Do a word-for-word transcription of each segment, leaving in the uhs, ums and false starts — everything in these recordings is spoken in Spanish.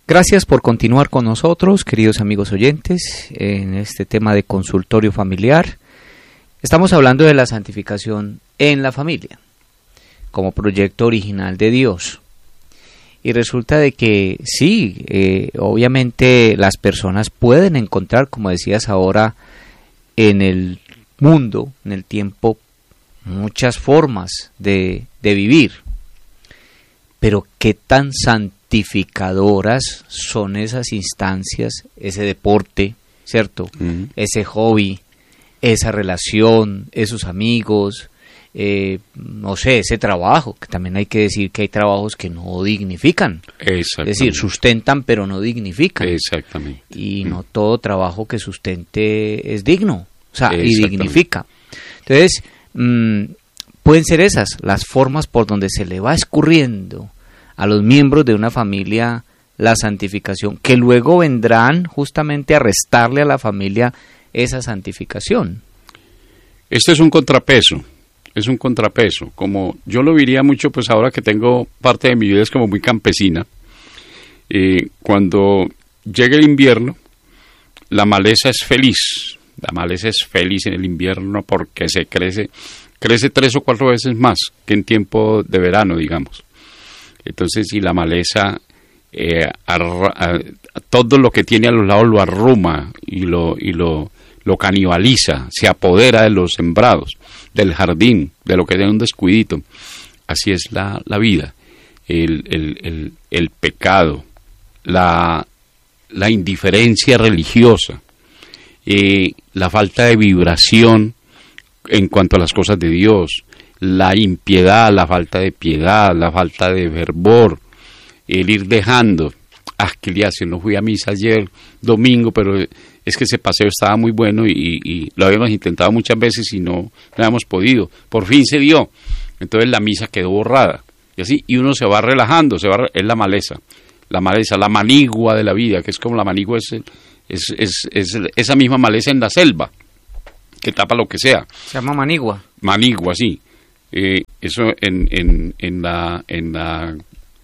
Gracias por continuar con nosotros, queridos amigos oyentes, en este tema de consultorio familiar. Estamos hablando de la santificación en la familia, como proyecto original de Dios. Y resulta de que sí, eh, obviamente las personas pueden encontrar, como decías ahora, en el mundo, en el tiempo, muchas formas de, de vivir. Pero qué tan santificadoras son esas instancias, ese deporte, ¿cierto? Uh-huh. Ese hobby, esa relación, esos amigos, eh, no sé, ese trabajo, que también hay que decir que hay trabajos que no dignifican. Es decir, sustentan pero no dignifican. Exactamente. Y no todo trabajo que sustente es digno, o sea, y dignifica. Entonces, mmm, pueden ser esas las formas por donde se le va escurriendo a los miembros de una familia la santificación, que luego vendrán justamente a restarle a la familia esa santificación. Este es un contrapeso, es un contrapeso. Como yo lo diría mucho, pues ahora que tengo parte de mi vida es como muy campesina. Eh, cuando llega el invierno, la maleza es feliz. La maleza es feliz en el invierno porque se crece, crece tres o cuatro veces más que en tiempo de verano, digamos. Entonces, si la maleza, eh, arra, a, a todo lo que tiene a los lados lo arruma y lo y lo, lo canibaliza, se apodera de los sembrados, del jardín, de lo que tiene un descuidito. Así es la, la vida, el, el, el, el pecado, la, la indiferencia religiosa, eh, la falta de vibración en cuanto a las cosas de Dios, la impiedad, la falta de piedad, la falta de fervor, el ir dejando. Ah, que le hace, no fui a misa ayer domingo, pero es que ese paseo estaba muy bueno y, y lo habíamos intentado muchas veces y no, no habíamos podido. Por fin se dio. Entonces la misa quedó borrada. Y así, y uno se va relajando, se va, es la maleza, la maleza, la manigua de la vida, que es como la manigua, es, es, es, es esa misma maleza en la selva, que tapa lo que sea. Se llama manigua. Manigua, sí. Eh, eso en, en, en la, en la,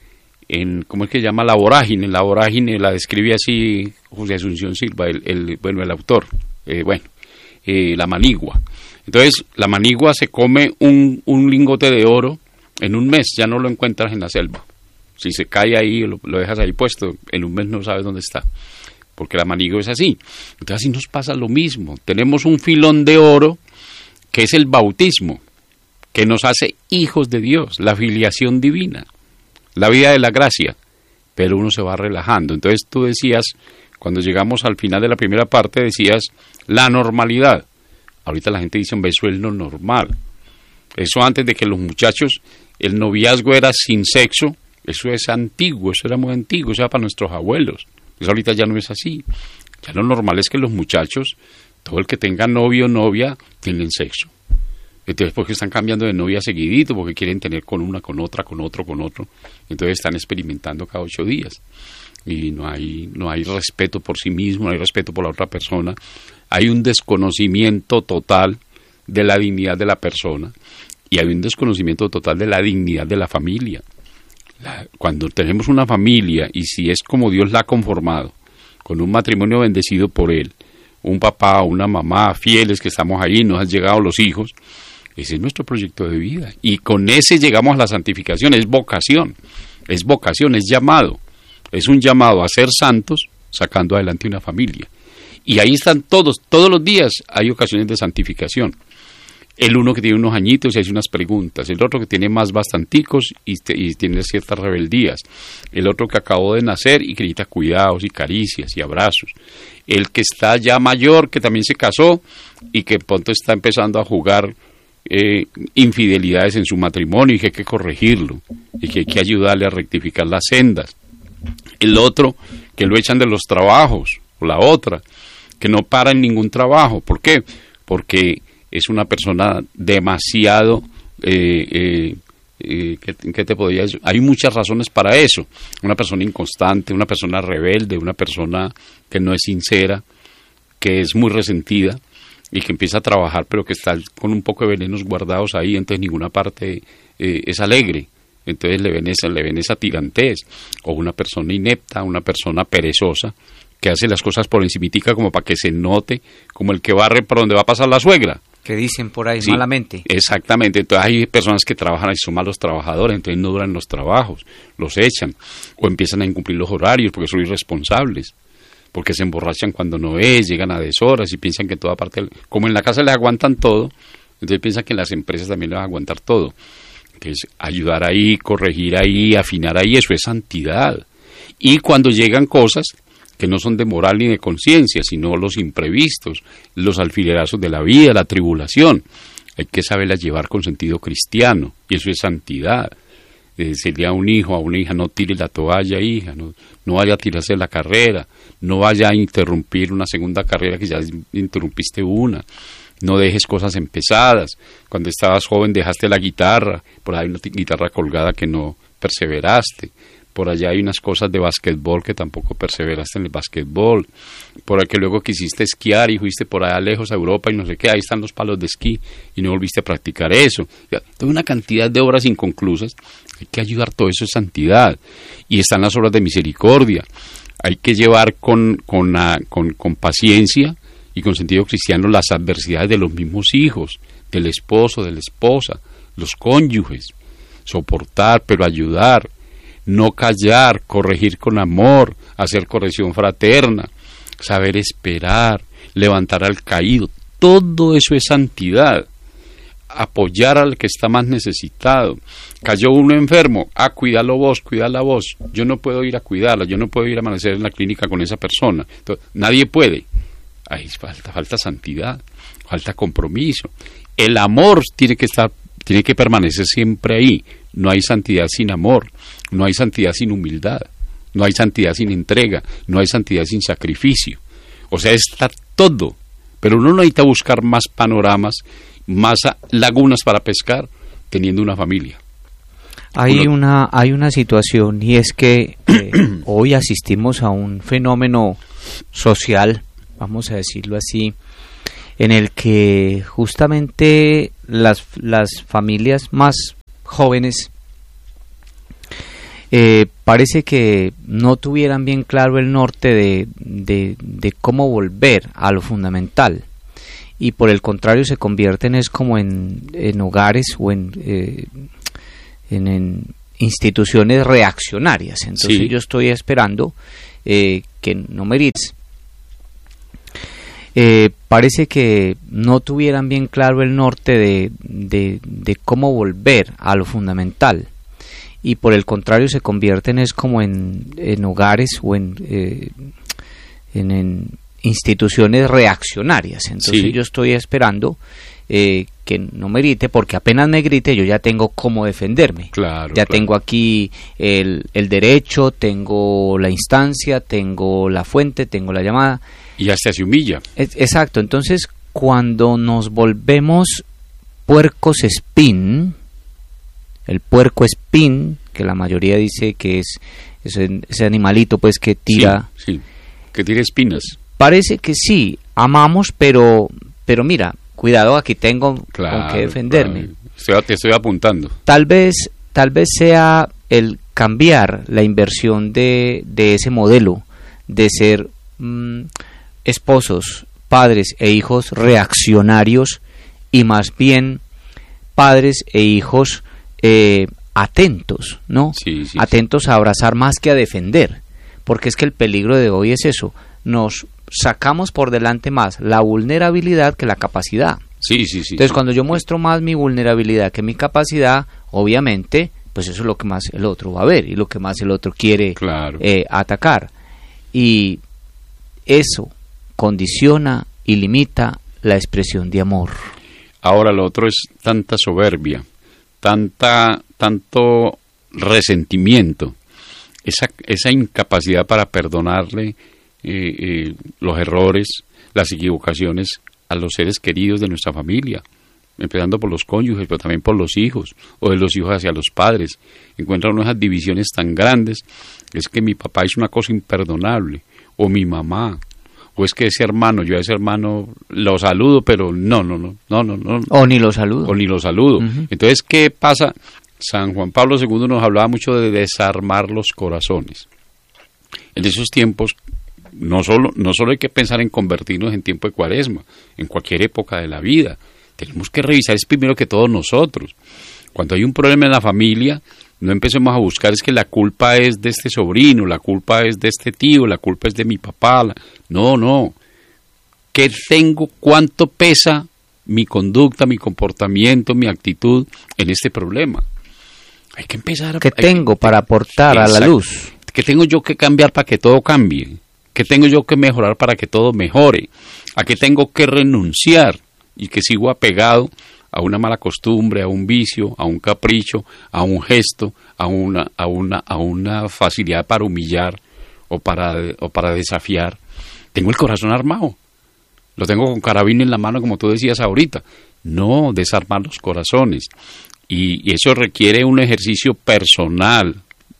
en, ¿cómo es que se llama? La vorágine, la vorágine la describe así José Asunción Silva, el, el bueno, el autor, eh, bueno, eh, la manigua. Entonces, la manigua se come un, un lingote de oro en un mes, ya no lo encuentras en la selva. Si se cae ahí, lo, lo dejas ahí puesto, en un mes no sabes dónde está, porque la manigua es así. Entonces, así nos pasa lo mismo. Tenemos un filón de oro, que es el bautismo, que nos hace hijos de Dios, la filiación divina, la vida de la gracia, pero uno se va relajando. Entonces tú decías, cuando llegamos al final de la primera parte, decías la normalidad. Ahorita la gente dice, hombre, eso es lo normal. Eso antes de que los muchachos, el noviazgo era sin sexo, eso es antiguo, eso era muy antiguo, eso era para nuestros abuelos. Eso ahorita ya no es así. Ya lo normal es que los muchachos, todo el que tenga novio o novia, tienen sexo. Entonces, porque están cambiando de novia seguidito, porque quieren tener con una, con otra, con otro, con otro. Entonces están experimentando cada ocho días. Y no hay, no hay respeto por sí mismo, no hay respeto por la otra persona. Hay un desconocimiento total de la dignidad de la persona. Y hay un desconocimiento total de la dignidad de la familia. La, cuando tenemos una familia, y si es como Dios la ha conformado, con un matrimonio bendecido por Él, un papá, una mamá, fieles que estamos ahí, nos han llegado los hijos, ese es nuestro proyecto de vida. Y con ese llegamos a la santificación. Es vocación, es vocación, es llamado. Es un llamado a ser santos, sacando adelante una familia. Y ahí están todos, todos los días hay ocasiones de santificación. El uno que tiene unos añitos y hace unas preguntas. El otro que tiene más bastanticos y, te, y tiene ciertas rebeldías. El otro que acabó de nacer y que necesita cuidados y caricias y abrazos. El que está ya mayor, que también se casó y que pronto está empezando a jugar Eh, infidelidades en su matrimonio y que hay que corregirlo y que hay que ayudarle a rectificar las sendas. El otro que lo echan de los trabajos, o la otra que no para en ningún trabajo. ¿Por qué? Porque es una persona demasiado eh, eh, eh, ¿qué, ¿qué te podría decir? Hay muchas razones para eso. Una persona inconstante, una persona rebelde, una persona que no es sincera, que es muy resentida y que empieza a trabajar pero que está con un poco de venenos guardados ahí, entonces ninguna parte eh, es alegre, entonces le ven esa, le ven esa tirantez, o una persona inepta, una persona perezosa, que hace las cosas por encimitica como para que se note, como el que barre por donde va a pasar la suegra. Que dicen por ahí, sí, malamente. Exactamente, entonces hay personas que trabajan y son malos trabajadores, entonces no duran los trabajos, los echan, o empiezan a incumplir los horarios porque son irresponsables, porque se emborrachan cuando no es, llegan a deshoras y piensan que en toda parte, como en la casa les aguantan todo, entonces piensan que en las empresas también les van a aguantar todo. Entonces ayudar ahí, corregir ahí, afinar ahí, eso es santidad. Y cuando llegan cosas que no son de moral ni de conciencia, sino los imprevistos, los alfilerazos de la vida, la tribulación, hay que saberlas llevar con sentido cristiano, y eso es santidad. Decirle a un hijo, a una hija, no tire la toalla, hija, no, no vaya a tirarse la carrera, no vaya a interrumpir una segunda carrera que ya interrumpiste una, no dejes cosas empezadas, cuando estabas joven dejaste la guitarra, por ahí hay una guitarra colgada que no perseveraste, por allá hay unas cosas de basquetbol que tampoco perseveraste en el basquetbol, por ahí que luego quisiste esquiar y fuiste por allá lejos a Europa y no sé qué, ahí están los palos de esquí y no volviste a practicar eso. Toda una cantidad de obras inconclusas, hay que ayudar, todo eso es santidad. Y están las obras de misericordia, hay que llevar con, con, con, con paciencia y con sentido cristiano las adversidades de los mismos hijos, del esposo, de la esposa, los cónyuges, soportar pero ayudar, no callar, corregir con amor, hacer corrección fraterna, saber esperar, levantar al caído, todo eso es santidad. Apoyar al que está más necesitado. Cayó uno enfermo, ah, cuídalo vos, cuídala vos, yo no puedo ir a cuidarla, yo no puedo ir a amanecer en la clínica con esa persona. Entonces, nadie puede. Ahí falta, falta santidad, falta compromiso. El amor tiene que estar, tiene que permanecer siempre ahí. No hay santidad sin amor, no hay santidad sin humildad, no hay santidad sin entrega, no hay santidad sin sacrificio. O sea, está todo, pero uno no necesita buscar más panoramas, más lagunas para pescar, teniendo una familia. Hay uno... una, hay una situación, y es que eh, hoy asistimos a un fenómeno social, vamos a decirlo así, en el que justamente las, las familias más jóvenes eh, parece que no tuvieran bien claro el norte de, de, de cómo volver a lo fundamental, y por el contrario se convierten es como en, en hogares o en, eh, en, en instituciones reaccionarias. Entonces sí, yo estoy esperando eh, que no me grites. Eh, parece que no tuvieran bien claro el norte de, de, de cómo volver a lo fundamental, y por el contrario se convierten es como en, en hogares o en, eh, en, en instituciones reaccionarias. Entonces sí, yo estoy esperando eh, que no me grite, porque apenas me grite yo ya tengo cómo defenderme. Claro, ya claro. Tengo aquí el, el derecho, tengo la instancia, tengo la fuente, tengo la llamada. Y hasta se humilla. Es, exacto. Entonces, cuando nos volvemos puercos espín, el puerco espín, que la mayoría dice que es ese, ese animalito pues que tira... Sí, sí, que tira espinas. Parece que sí, amamos, pero pero mira, cuidado, aquí tengo claro, con qué defenderme. Claro. Estoy, te estoy apuntando. Tal vez, tal vez sea el cambiar la inversión de, de ese modelo, de ser... Mmm, esposos, padres e hijos reaccionarios, y más bien padres e hijos eh, atentos, ¿no? Sí, sí, atentos sí. a abrazar más que a defender, porque es que el peligro de hoy es eso, nos sacamos por delante más la vulnerabilidad que la capacidad. Sí, sí, sí. Entonces sí. cuando yo muestro más mi vulnerabilidad que mi capacidad, obviamente, pues eso es lo que más el otro va a ver y lo que más el otro quiere claro. eh, atacar, y eso condiciona y limita la expresión de amor. Ahora lo otro es tanta soberbia, tanta, tanto resentimiento, esa, esa incapacidad para perdonarle eh, eh, los errores, las equivocaciones a los seres queridos de nuestra familia, empezando por los cónyuges, pero también por los hijos, o de los hijos hacia los padres. Encuentran unas divisiones tan grandes, es que mi papá hizo una cosa imperdonable, o mi mamá, o es que ese hermano, yo a ese hermano lo saludo, pero no, no, no, no, no, no. O ni lo saludo. O ni lo saludo. Uh-huh. Entonces, ¿qué pasa? San Juan Pablo segundo nos hablaba mucho de desarmar los corazones. En esos tiempos, no solo, no solo hay que pensar en convertirnos en tiempo de Cuaresma, en cualquier época de la vida. Tenemos que revisar es primero que todos nosotros. Cuando hay un problema en la familia, no empecemos a buscar es que la culpa es de este sobrino, la culpa es de este tío, la culpa es de mi papá. La... No, no. ¿Qué tengo? ¿Cuánto pesa mi conducta, mi comportamiento, mi actitud en este problema? Hay que empezar a... ¿Qué tengo que, para aportar exacto, a la luz? ¿Qué tengo yo que cambiar para que todo cambie? ¿Qué tengo yo que mejorar para que todo mejore? ¿A qué tengo que renunciar y que sigo apegado a una mala costumbre, a un vicio, a un capricho, a un gesto, a una, a una, a una facilidad para humillar o para, o para desafiar? Tengo el corazón armado. Lo tengo con carabina en la mano, como tú decías ahorita. No, desarmar los corazones. Y, y eso requiere un ejercicio personal,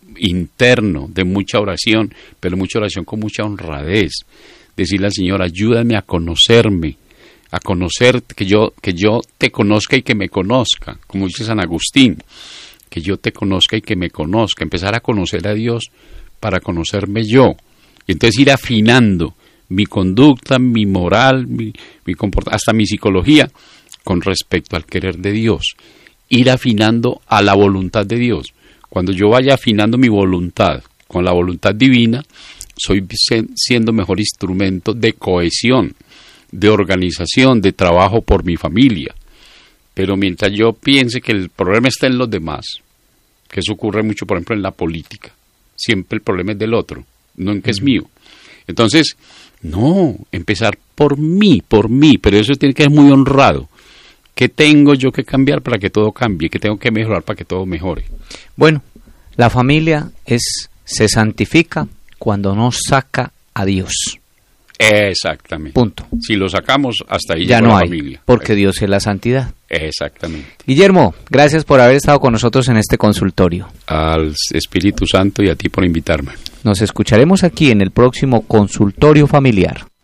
interno, de mucha oración, pero mucha oración con mucha honradez. Decirle al Señor, ayúdame a conocerme, a conocer, que yo, que yo te conozca y que me conozca, como dice San Agustín, que yo te conozca y que me conozca, empezar a conocer a Dios para conocerme yo. Y entonces ir afinando mi conducta, mi moral, mi, mi comportamiento, hasta mi psicología, con respecto al querer de Dios. Ir afinando a la voluntad de Dios. Cuando yo vaya afinando mi voluntad con la voluntad divina, soy siendo mejor instrumento de cohesión, de organización, de trabajo por mi familia. Pero mientras yo piense que el problema está en los demás, que eso ocurre mucho, por ejemplo, en la política, siempre el problema es del otro, no en que es mío. Entonces, no, empezar por mí, por mí, pero eso tiene que ser muy honrado. ¿Qué tengo yo que cambiar para que todo cambie? ¿Qué tengo que mejorar para que todo mejore? Bueno, la familia es se santifica cuando nos saca a Dios. Exactamente. Punto. Si lo sacamos, hasta ahí ya llegó no la hay, familia. porque Dios es la santidad. Exactamente. Guillermo, gracias por haber estado con nosotros en este consultorio. Al Espíritu Santo y a ti por invitarme. Nos escucharemos aquí en el próximo consultorio familiar.